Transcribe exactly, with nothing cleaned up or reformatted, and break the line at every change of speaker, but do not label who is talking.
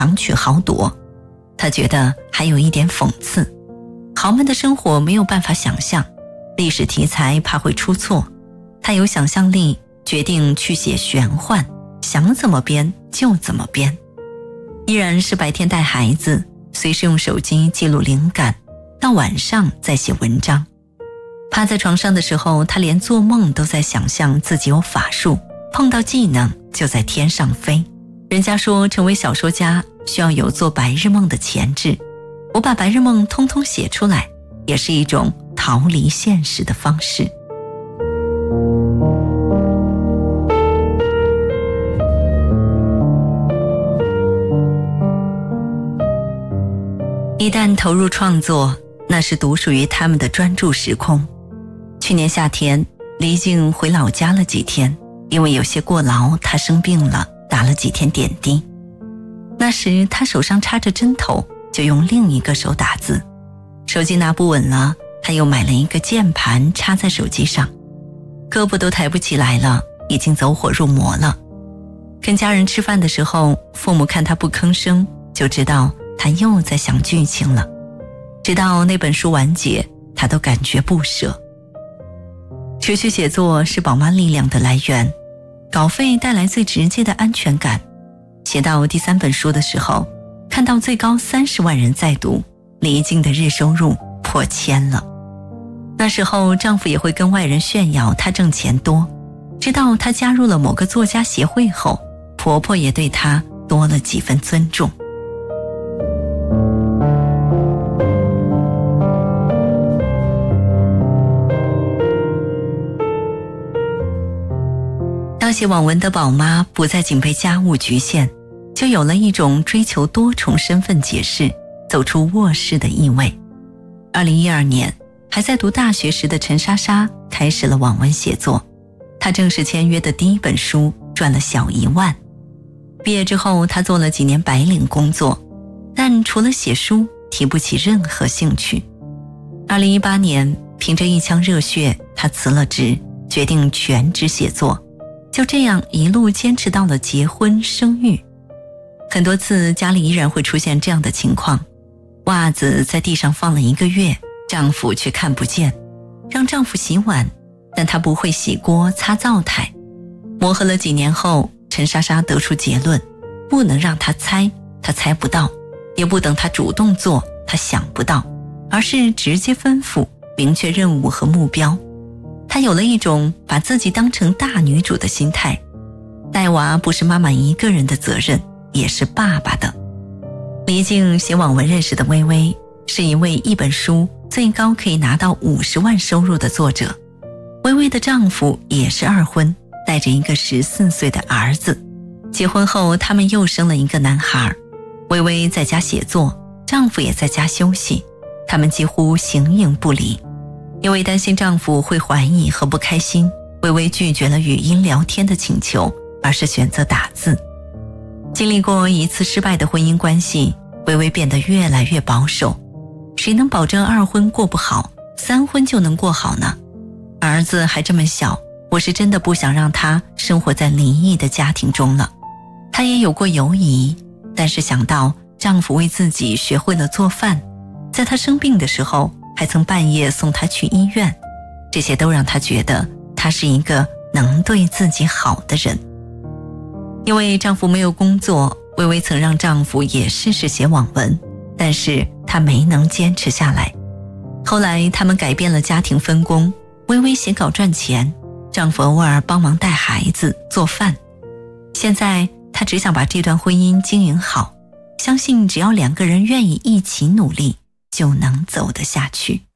强取豪夺。他觉得还有一点讽刺，豪门的生活没有办法想象，历史题材怕会出错，他有想象力，决定去写玄幻，想怎么编就怎么编。依然是白天带孩子，随时用手机记录灵感，到晚上再写文章。趴在床上的时候，他连做梦都在想象自己有法术，碰到技能就在天上飞。人家说成为小说家需要有做白日梦的潜质，我把白日梦通通写出来，也是一种逃离现实的方式。一旦投入创作，那是独属于他们的专注时空。去年夏天，黎静回老家了几天，因为有些过劳，她生病了，打了几天点滴。那时她手上插着针头，就用另一个手打字。手机拿不稳了，她又买了一个键盘插在手机上，胳膊都抬不起来了，已经走火入魔了。跟家人吃饭的时候，父母看她不吭声，就知道他又在想剧情了，直到那本书完结，他都感觉不舍。持续写作是宝妈力量的来源，稿费带来最直接的安全感。写到第三本书的时候，看到最高三十万人在读，黎静的日收入破千了。那时候丈夫也会跟外人炫耀他挣钱多，直到他加入了某个作家协会后，婆婆也对他多了几分尊重。当写网文的宝妈不再仅被家务局限，就有了一种追求多重身份解释，走出卧室的意味。二零一二年，还在读大学时的陈莎莎开始了网文写作，她正式签约的第一本书赚了小一万。毕业之后，她做了几年白领工作，但除了写书，提不起任何兴趣。二零一八年，凭着一腔热血，她辞了职，决定全职写作。就这样一路坚持到了结婚生育。很多次家里依然会出现这样的情况，袜子在地上放了一个月，丈夫却看不见，让丈夫洗碗，但他不会洗锅擦灶台。磨合了几年后，陈莎莎得出结论，不能让他猜，他猜不到，也不等他主动做，他想不到，而是直接吩咐，明确任务和目标。她有了一种把自己当成大女主的心态，带娃不是妈妈一个人的责任，也是爸爸的。黎静写网文认识的微微，是一位一本书最高可以拿到五十万收入的作者。微微的丈夫也是二婚，带着一个十四岁的儿子。结婚后，他们又生了一个男孩。微微在家写作，丈夫也在家休息，他们几乎形影不离。因为担心丈夫会怀疑和不开心，微微拒绝了语音聊天的请求，而是选择打字。经历过一次失败的婚姻关系，微微变得越来越保守。谁能保证二婚过不好，三婚就能过好呢？儿子还这么小，我是真的不想让他生活在离异的家庭中了。她也有过犹疑，但是想到丈夫为自己学会了做饭，在她生病的时候还曾半夜送她去医院，这些都让她觉得她是一个能对自己好的人。因为丈夫没有工作，微微曾让丈夫也试试写网文，但是她没能坚持下来。后来他们改变了家庭分工，微微写稿赚钱，丈夫偶尔帮忙带孩子做饭。现在她只想把这段婚姻经营好，相信只要两个人愿意一起努力，就能走得下去。